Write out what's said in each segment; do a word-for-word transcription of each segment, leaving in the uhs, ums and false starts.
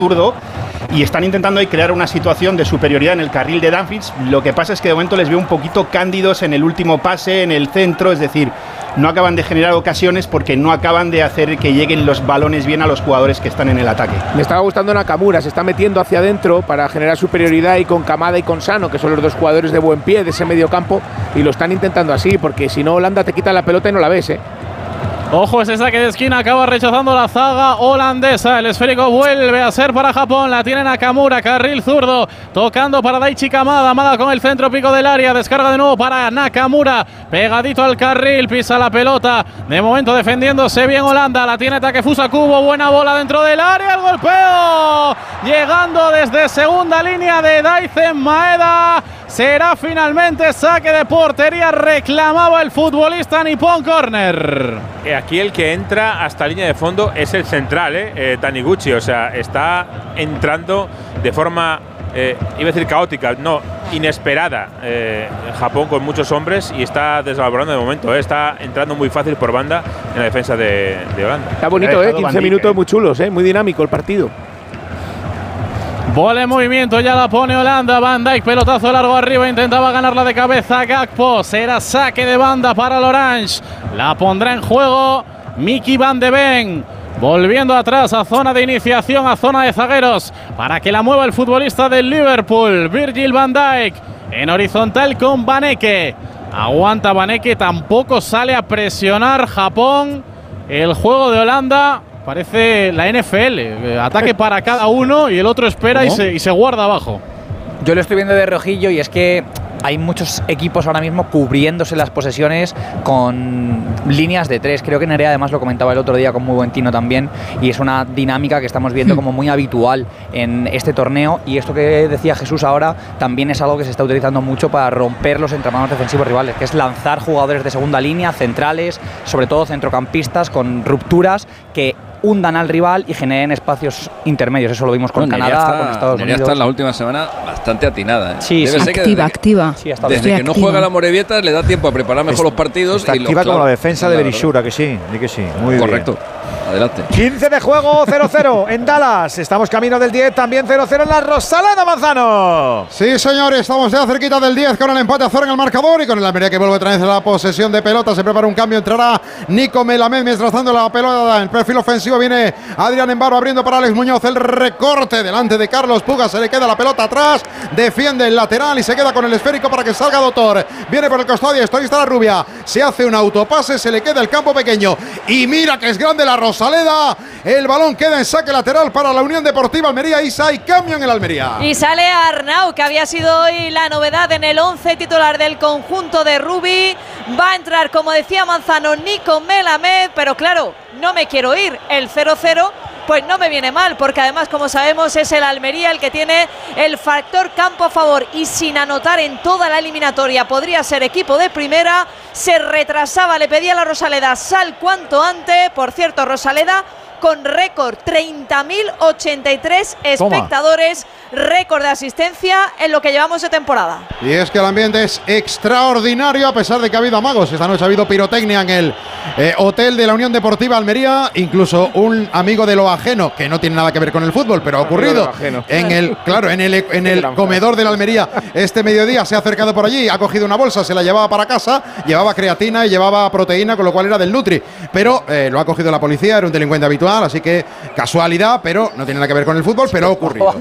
zurdo y están intentando ahí crear una situación de superioridad en el carril de Dumfries. Lo que pasa es que de momento les veo un poquito cándidos en el último pase, en el centro, es decir, no acaban de generar ocasiones porque no acaban de hacer que lleguen los balones bien a los jugadores que están en el ataque. Me estaba gustando Nakamura, se está metiendo hacia adentro para generar superioridad y con Kamada y con Sano, que son los dos jugadores de buen pie de ese medio campo, y lo están intentando así, porque si no Holanda te quita la pelota y no la ves, ¿eh? Ojo, ese saque de esquina acaba rechazando la zaga holandesa. El esférico vuelve a ser para Japón. La tiene Nakamura, carril zurdo, tocando para Daichi Kamada. Kamada con el centro pico del área. Descarga de nuevo para Nakamura. Pegadito al carril, pisa la pelota. De momento defendiéndose bien Holanda. La tiene Takefusa Kubo. Buena bola dentro del área. El golpeo. Llegando desde segunda línea de Daizen Maeda. Será finalmente saque de portería. Reclamaba el futbolista nipón. Corner. Aquí el que entra hasta línea de fondo es el central, ¿eh? Eh, Taniguchi. O sea, está entrando de forma, eh, iba a decir caótica, no, inesperada. Eh, Japón con muchos hombres y está desvalorando de momento. ¿eh? Está entrando muy fácil por banda en la defensa de, de Holanda. Está bonito, ¿eh? quince minutos muy chulos, ¿eh? Muy dinámico el partido. Bola en movimiento, ya la pone Holanda. Van Dijk, pelotazo largo arriba, intentaba ganarla de cabeza Gakpo. Será saque de banda para el Orange. La pondrá en juego Mickey Van de Ven. Volviendo atrás a zona de iniciación, a zona de zagueros, para que la mueva el futbolista del Liverpool, Virgil van Dijk. En horizontal con Baneke. Aguanta Baneke, tampoco sale a presionar Japón. El juego de Holanda parece la N F L, ataque para cada uno y el otro espera y se, y se guarda abajo. Yo lo estoy viendo de reojillo y es que hay muchos equipos ahora mismo cubriéndose las posesiones con líneas de tres. Creo que Nerea además lo comentaba el otro día con muy buen tino también, y es una dinámica que estamos viendo como muy habitual en este torneo, y esto que decía Jesús ahora también es algo que se está utilizando mucho para romper los entramados defensivos rivales, que es lanzar jugadores de segunda línea, centrales, sobre todo centrocampistas, con rupturas que hundan al rival y generen espacios intermedios. Eso lo vimos con bueno, Canadá, está, con Estados Nerea Unidos. está en la última semana bastante atinada. ¿eh? Sí, Debe sí. ser que Activa, desde, activa. Sí, hasta desde que activa. no juega la Morevieta le da tiempo a preparar mejor los partidos. Está y lo, activa claro, como la defensa de Berishura, que sí, di que sí. Muy correcto. bien. Adelante. quince de juego, cero cero en Dallas. Estamos camino del diez, también cero cero en la Rosaleda, Manzano. Sí, señores, estamos ya cerquita del diez con el empate a cero en el marcador y con el Almería que vuelve otra vez a la posesión de pelota. Se prepara un cambio, entrará Nico Melamed mientras dando la pelota. En el perfil ofensivo viene Adrián Embaro abriendo para Alex Muñoz. El recorte delante de Carlos Puga, se le queda la pelota atrás, defiende el lateral y se queda con el esférico para que salga Doctor. Viene por el costado y estoy está la rubia. Se hace un autopase, se le queda el campo pequeño y mira que es grande la Rosaleda. El balón queda en saque lateral para la Unión Deportiva Almería. Isa y cambio en el Almería. Y sale Arnau, que había sido hoy la novedad en el once titular del conjunto de Rubi. Va a entrar, como decía Manzano, Nico Melamed, pero claro, no me quiero ir. El cero cero pues no me viene mal, porque además, como sabemos, es el Almería el que tiene el factor campo a favor y sin anotar en toda la eliminatoria podría ser equipo de primera. Se retrasaba, le pedía a la Rosaleda sal cuanto antes. Por cierto, Rosaleda con récord, treinta mil ochenta y tres espectadores, récord de asistencia en lo que llevamos de temporada. Y es que el ambiente es extraordinario a pesar de que ha habido amagos. Esta noche ha habido pirotecnia en el eh, hotel de la Unión Deportiva Almería, incluso un amigo de lo ajeno, que no tiene nada que ver con el fútbol, pero ha ocurrido en el, claro, en el, en el comedor de la Almería este mediodía. Se ha acercado por allí, ha cogido una bolsa, se la llevaba para casa, llevaba creatina y llevaba proteína, con lo cual era del Nutri, pero eh, lo ha cogido la policía, era un delincuente habitual. Así que casualidad, pero no tiene nada que ver con el fútbol, pero ha ocurrido.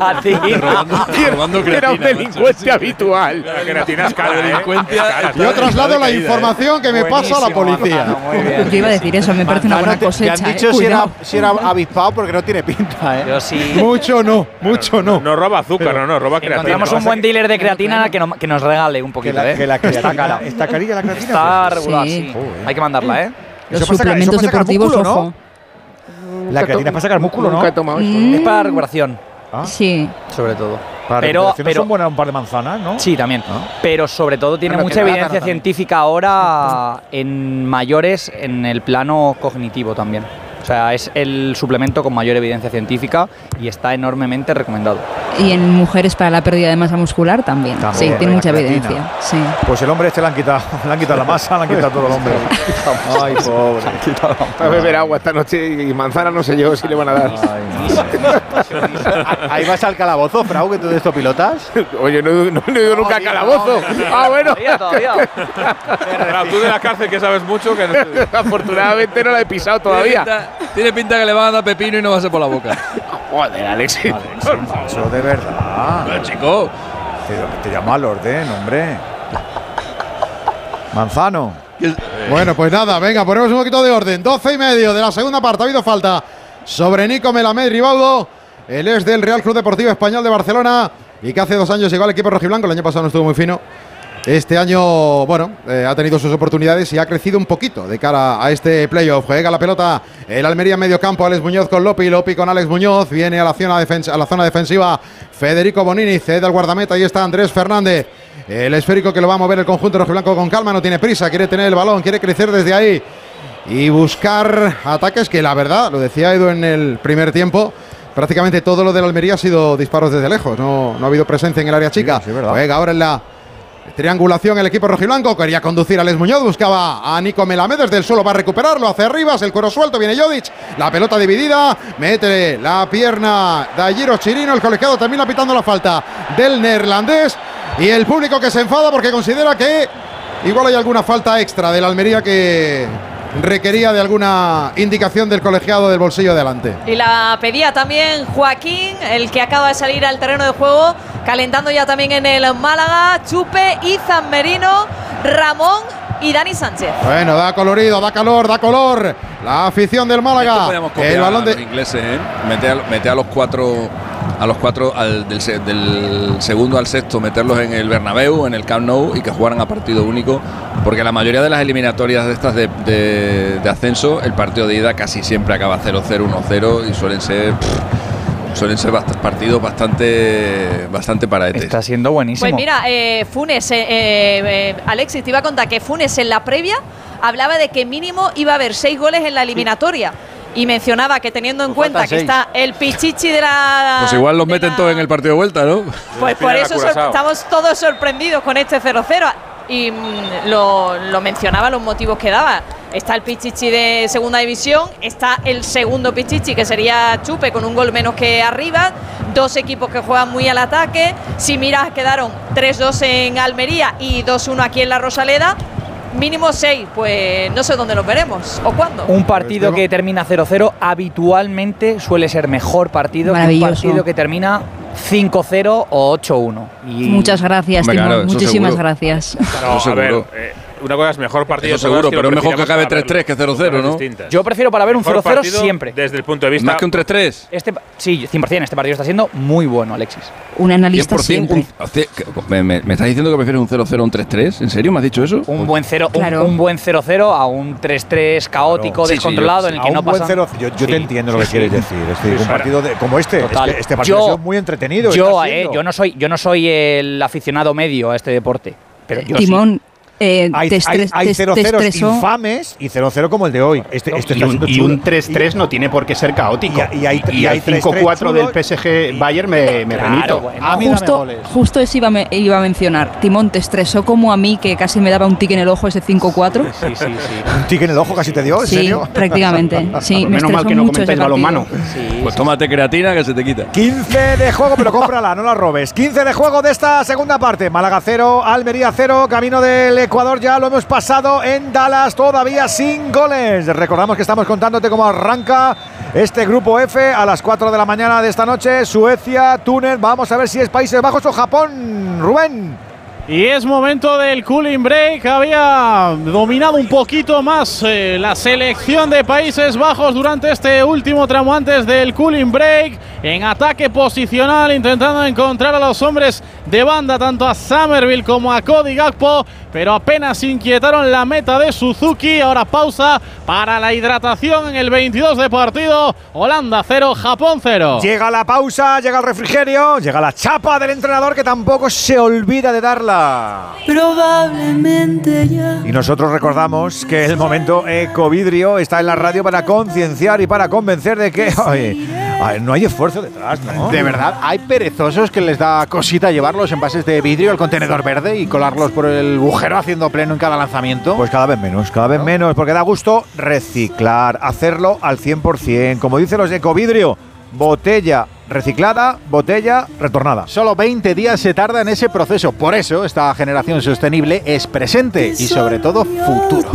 Era un delincuente habitual. La creatina es cara, ¿eh? Yo traslado la información que me pasa a la policía. Yo iba a decir eso, me parece una buena cosecha. Te han dicho eh. si, era, si era avispado, porque no tiene pinta, ¿eh? Yo sí. Mucho no, mucho no. No, no roba azúcar, no, no, roba creatina. Encontramos un buen dealer de creatina que, no, que nos regale un poquito, Que la, ¿eh? que la Está creatina, cara. está carilla la creatina. Está regular, Sí. sí. Hay que mandarla, ¿eh? Los Eso pasa- suplementos eso pasa deportivos, músculo, ¿no? ojo. La creatina es para sacar músculo, ¿no? Nunca he tomado esto. Mm. Es para recuperación, Ah, Sí. sobre todo. para pero, recuperación no pero son buenas un par de manzanas, ¿no? sí, también. Ah. Pero sobre todo tiene Bueno, mucha que la evidencia gana científica ahora en mayores en el plano cognitivo también. O sea, es el suplemento con mayor evidencia científica y está enormemente recomendado. Y en mujeres para la pérdida de masa muscular también. También, sí, tiene mucha creatina. evidencia. Sí. Pues el hombre este le han quitado, le han quitado la masa, le han quitado todo el hombre. Ay, pobre. Va a beber agua esta noche y manzana no sé yo si le van a dar. Ahí vas al calabozo, Frau, que tú de esto pilotas. Oye, no, no, no he ido nunca a calabozo. Ah, bueno. Todavía, todavía. Pero tú de la cárcel que sabes mucho que no. Afortunadamente no la he pisado todavía. Tiene pinta, tiene pinta que le van a dar pepino y no va a ser por la boca. Joder, Alexis. Eso de verdad. Pero, chico. Te, te llamo al orden, hombre. Manzano. Bueno, pues nada, venga, ponemos un poquito de orden. doce y medio de la segunda parte. Ha habido falta sobre Nico Melamed Ribaudo. Él es del Real Club Deportivo Español de Barcelona y que hace dos años llegó al equipo rojiblanco. El año pasado no estuvo muy fino. Este año, bueno, eh, ha tenido sus oportunidades y ha crecido un poquito de cara a este playoff. Juega la pelota el Almería en medio campo. Alex Muñoz con Lopi, Lopi con Alex Muñoz. Viene a la zona, defens- a la zona defensiva Federico Bonini, cede al guardameta. Ahí está Andrés Fernández. El esférico que lo va a mover el conjunto rojiblanco con calma. No tiene prisa, quiere tener el balón, quiere crecer desde ahí y buscar ataques que, la verdad, lo decía Edu en el primer tiempo, prácticamente todo lo de la Almería ha sido disparos desde lejos. No, no ha habido presencia en el área chica. Sí, sí, Juega ahora en la triangulación el equipo rojiblanco. Quería conducir a Alex Muñoz, buscaba a Nico Melamed desde el suelo, va a recuperarlo hacia arriba, es el cuero suelto, viene Jodic, la pelota dividida, mete la pierna Dairo Chirino, el colegiado termina pitando la falta del neerlandés y el público que se enfada porque considera que igual hay alguna falta extra del Almería que requería de alguna indicación del colegiado del bolsillo de delante. Y la pedía también Joaquín, el que acaba de salir al terreno de juego, calentando ya también en el Málaga, Chupe, Izan Merino, Ramón y Dani Sánchez. Bueno, da colorido, da calor, da color la afición del Málaga. El balón de los ingleses, ¿eh? Mete a, mete a los cuatro, a los cuatro al, del, del segundo al sexto, meterlos en el Bernabéu, en el Camp Nou y que jugaran a partido único, porque la mayoría de las eliminatorias de estas de, de, de ascenso, el partido de ida casi siempre acaba cero cero, uno cero y suelen ser pff, suelen ser bast partidos bastante bastante paraetes. Está siendo buenísimo. Pues mira, eh, Funes, eh, eh, Alexis, te iba a contar que Funes en la previa hablaba de que mínimo iba a haber seis goles en la eliminatoria. Y mencionaba que teniendo en cuenta que está el Pichichi de la... Pues igual los meten todos en el partido de vuelta, ¿no? Pues por eso estamos todos sorprendidos con este cero cero. Y mmm, lo, lo mencionaba, los motivos que daba. Está el Pichichi de segunda división, está el segundo Pichichi que sería Chupe con un gol menos que arriba, dos equipos que juegan muy al ataque. Si miras, quedaron tres dos en Almería y dos uno aquí en la Rosaleda. Mínimo seis, pues no sé dónde los veremos o cuándo. Un partido que termina cero cero habitualmente suele ser mejor partido que un partido que termina cinco cero o ocho uno. Y Muchas gracias, Timón. Claro, Muchísimas seguro. gracias. No, a ver, eh, una cosa es mejor partido. Eso seguro, pero es mejor que acabe tres tres que cero cero, ¿no? Yo prefiero para ver un cero cero siempre. Desde el punto de vista. Más que un tres tres. Este, sí, cien por cien. Este partido está siendo muy bueno, Alexis. Un analista siempre. Un, me, me, ¿Me estás diciendo que prefieres un cero cero a un tres tres? ¿En serio me has dicho eso? Un buen cero claro. un, un buen cero cero a un tres tres caótico, claro. descontrolado, sí, sí, yo, en el que no pasa. Cero, yo yo sí, te entiendo lo que sí, quieres decir. Es decir, sí, un partido de, como este. Total. Este, este partido yo, ha sido muy entretenido. Yo, eh, yo, no soy, yo no soy el aficionado medio a este deporte. Pero yo Timón. Sí. Eh, hay te hay, hay cero ceros infames y cero cero como el de hoy. Este, este y, un, y un tres tres no tiene por qué ser caótico. Y, y, hay, y, y hay el cinco cuatro del P S G Bayern me, me claro, remito. Bueno. A mí justo, justo eso iba, me, iba a mencionar. Timón, ¿te estresó como a mí que casi me daba un tic en el ojo ese cinco cuatro? Sí, sí, sí. ¿Un tic en el ojo casi te dio? ¿En sí, serio? prácticamente. Sí, me menos mal que no comentáis balonmano. Sí, pues sí. Tómate creatina que se te quita. quince de juego, pero cómprala, no la robes. quince de juego de esta segunda parte. Málaga cero, Almería cero. Camino del Ecuador ya lo hemos pasado en Dallas, todavía sin goles. Recordamos que estamos contándote cómo arranca este grupo F a las cuatro de la mañana de esta noche. Suecia, Túnez, vamos a ver si es Países Bajos o Japón. Rubén. Y es momento del cooling break. Había dominado un poquito más eh, la selección de Países Bajos durante este último tramo antes del cooling break. En ataque posicional, intentando encontrar a los hombres de banda, tanto a Summerville como a Cody Gakpo, pero apenas inquietaron la meta de Suzuki. Ahora pausa para la hidratación en el veintidós de partido. Holanda cero, Japón cero. Llega la pausa, llega el refrigerio, llega la chapa del entrenador que tampoco se olvida de darla. Probablemente ya. Y nosotros recordamos que el momento Ecovidrio está en la radio para concienciar y para convencer de que oye, Ay, no hay esfuerzo detrás, ¿no? De verdad, hay perezosos que les da cosita llevar los envases de vidrio al contenedor verde y colarlos por el agujero haciendo pleno en cada lanzamiento. Pues cada vez menos, cada vez ¿no? menos, porque da gusto reciclar, hacerlo al cien por cien. Como dicen los de Ecovidrio, botella reciclada, botella retornada. Solo veinte días se tarda en ese proceso. Por eso esta generación sostenible es presente y sobre todo futuro.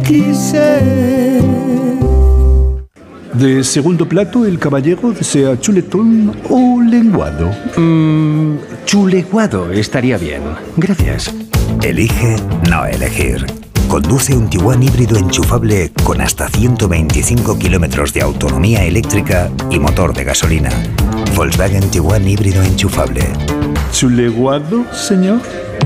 De segundo plato, el caballero desea chuletón o lenguado. Mmm, chuleguado estaría bien. Gracias. Elige no elegir. Conduce un Tiguan híbrido enchufable con hasta ciento veinticinco kilómetros de autonomía eléctrica y motor de gasolina. Volkswagen Tiguan híbrido enchufable. ¿Chuleguado, señor?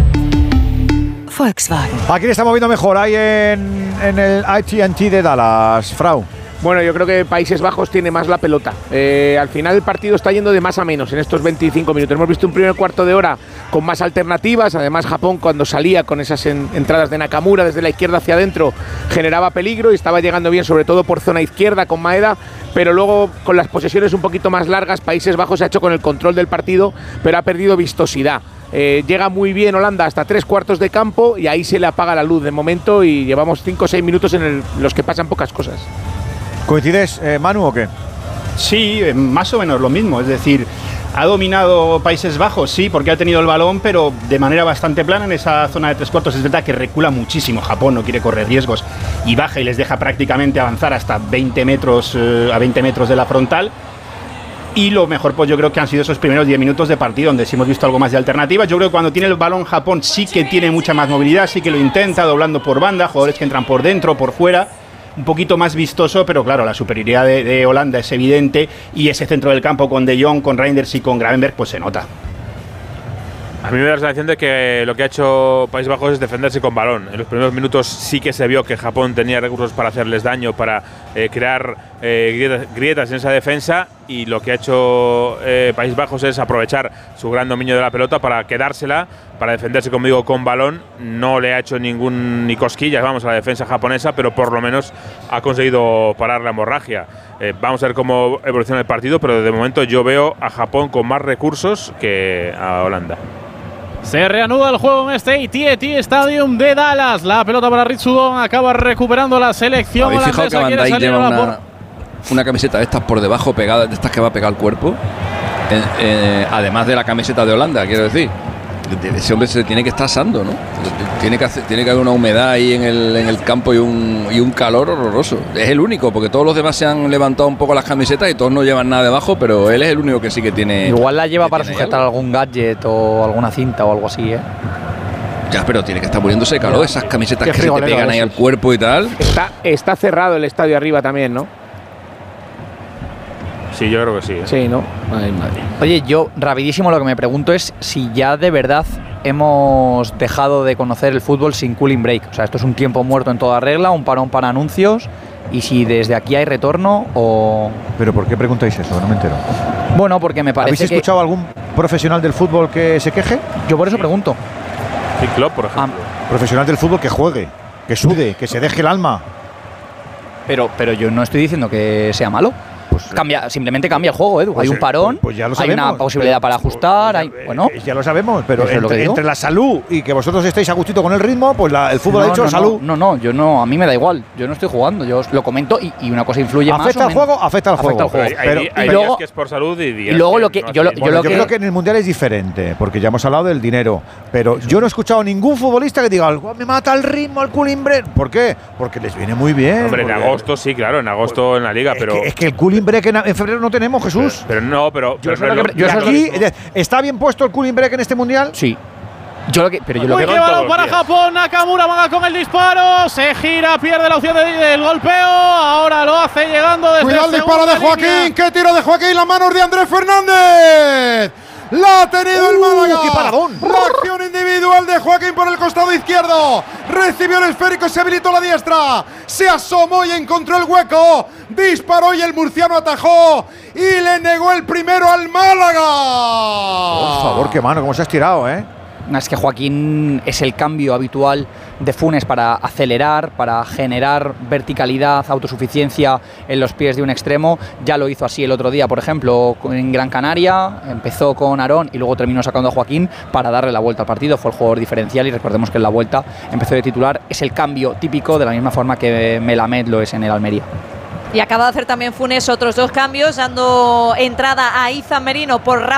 Volkswagen. ¿A quién está moviendo mejor ahí en, en el A T and T de Dallas, Frau? Bueno, yo creo que Países Bajos tiene más la pelota. Eh, al final el partido está yendo de más a menos en estos veinticinco minutos. Hemos visto un primer cuarto de hora con más alternativas. Además, Japón, cuando salía con esas en, entradas de Nakamura desde la izquierda hacia adentro, generaba peligro y estaba llegando bien, sobre todo por zona izquierda con Maeda. Pero luego, con las posesiones un poquito más largas, Países Bajos se ha hecho con el control del partido, pero ha perdido vistosidad. Eh, llega muy bien Holanda hasta tres cuartos de campo y ahí se le apaga la luz de momento y llevamos cinco o seis minutos en el, los que pasan pocas cosas. ¿Coincides, eh, Manu, o qué? Sí, más o menos lo mismo. Es decir, ha dominado Países Bajos, sí, porque ha tenido el balón, pero de manera bastante plana en esa zona de tres cuartos. Es verdad que recula muchísimo. Japón no quiere correr riesgos y baja y les deja prácticamente avanzar hasta veinte metros, eh, a veinte metros de la frontal. Y lo mejor, pues yo creo que han sido esos primeros diez minutos de partido, donde sí hemos visto algo más de alternativas. Yo creo que cuando tiene el balón Japón sí que tiene mucha más movilidad, sí que lo intenta, doblando por banda, jugadores que entran por dentro, por fuera. Un poquito más vistoso, pero claro, la superioridad de, de Holanda es evidente y ese centro del campo con De Jong, con Reinders y con Gravenberch, pues se nota. A mí me da la sensación de que lo que ha hecho Países Bajos es defenderse con balón. En los primeros minutos sí que se vio que Japón tenía recursos para hacerles daño, para eh, crear eh, grietas, grietas en esa defensa, y lo que ha hecho eh, Países Bajos es aprovechar su gran dominio de la pelota para quedársela, para defenderse, como digo, con balón. No le ha hecho ningún ni cosquillas, vamos, a la defensa japonesa, pero por lo menos ha conseguido parar la hemorragia. Eh, vamos a ver cómo evoluciona el partido, pero de momento yo veo a Japón con más recursos que a Holanda. Se reanuda el juego en este A T and T Stadium de Dallas. La pelota para Ritsudon, acaba recuperando la selección holandesa. ¿Habéis fijado que Van Dijk lleva una, una camiseta de estas por debajo pegada, de estas que va a pegar el cuerpo? Eh, eh, además de la camiseta de Holanda, quiero decir. Ese hombre se tiene que estar asando, ¿no? Tiene que, hacer, tiene que haber una humedad ahí en el, en el campo y un, y un calor horroroso. Es el único, porque todos los demás se han levantado un poco las camisetas y todos no llevan nada debajo, pero él es el único que sí que tiene. Igual la lleva para sujetar algo. algún gadget o alguna cinta o algo así, ¿eh? Ya, pero tiene que estar muriéndose de calor, esas camisetas que se te pegan ahí al cuerpo y tal. Está, está cerrado el estadio arriba también, ¿no? Sí, yo creo que sí. ¿eh? Sí, ¿no? Ay, madre. Oye, yo rapidísimo lo que me pregunto es si ya de verdad hemos dejado de conocer el fútbol sin cooling break. O sea, esto es un tiempo muerto en toda regla, un parón para anuncios, y si desde aquí hay retorno o… ¿Pero por qué preguntáis eso? No me entero. Bueno, porque me parece que… ¿Habéis escuchado que... algún profesional del fútbol que se queje? Yo por eso pregunto. Sí, Klopp, por ejemplo. Ah. Profesional del fútbol que juegue, que sude, que se deje el alma. Pero, pero yo no estoy diciendo que sea malo. Pues cambia, simplemente cambia el juego, Edu. Pues hay un parón, pues ya lo hay una posibilidad pero, para ajustar, hay, bueno, ya lo sabemos, pero entre, entre la salud y que vosotros estéis a gustito con el ritmo, pues la, el fútbol no, ha dicho no, salud. No, no, no, yo no, a mí me da igual, yo no estoy jugando, yo lo comento y, y una cosa influye más. ¿Afecta al juego? Afecta al juego. Afecta al juego. Pero, hay, hay y luego, días que es por salud y días y luego que lo que no yo, lo, bueno, yo, lo yo que, creo que en el mundial es diferente, porque ya hemos hablado del dinero, pero yo no he escuchado a ningún futbolista que diga, me mata el ritmo, el cooling break. ¿Por qué? Porque les viene muy bien. Hombre, en agosto sí, claro, en agosto en la liga, es pero que, es que el cooling break en, en febrero no tenemos, Jesús. Pero, pero no, pero, yo pero lo que, yo aquí, ¿está bien puesto el cooling break en este mundial? Sí. Yo lo que, pero yo lo Uy, que qué balón para Japón, Nakamura va con el disparo, se gira, pierde la opción de, del golpeo, ahora lo hace llegando desde Cuidado el disparo de Joaquín, línea. Qué tiro de Joaquín, las manos de Andrés Fernández. La ha tenido uh, el Málaga. ¡Qué paradón! La acción individual de Joaquín por el costado izquierdo. Recibió el esférico y se habilitó la diestra. Se asomó y encontró el hueco. Disparó y el murciano atajó. Y le negó el primero al Málaga. Por favor, qué mano, cómo se ha estirado, ¿eh? es que Joaquín es el cambio habitual de Funes para acelerar, para generar verticalidad, autosuficiencia en los pies de un extremo. Ya lo hizo así el otro día, por ejemplo, en Gran Canaria, empezó con Aarón y luego terminó sacando a Joaquín para darle la vuelta al partido. Fue el jugador diferencial y recordemos que en la vuelta empezó de titular. Es el cambio típico de la misma forma que Melamed lo es en el Almería. Y acaba de hacer también Funes otros dos cambios, dando entrada a Izan Merino por